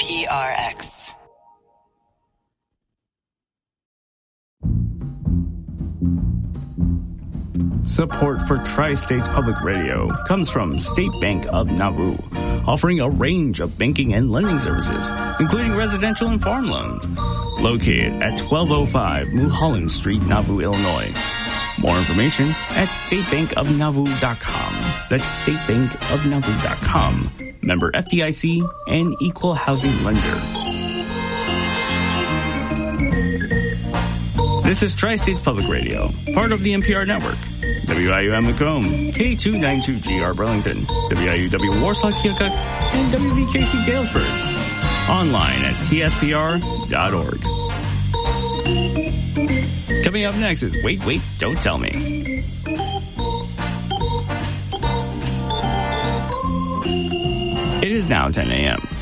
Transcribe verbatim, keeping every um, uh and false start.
P R X. Support for Tri-States Public Radio comes from State Bank of Nauvoo, offering a range of banking and lending services, including residential and farm loans. Located at twelve oh five Mulholland Street, Nauvoo, Illinois. More information at state bank of nauvoo dot com. That's state bank of nauvoo dot com. Member F D I C and Equal Housing Lender. This is Tri-States Public Radio, part of the N P R network. W I U M Macomb, K two ninety-two G R Burlington, W I U W Warsaw Keokuk, and W V K C Galesburg. Online at T S P R dot org. Coming up next is Wait, Wait, Don't Tell Me. It is now ten a.m.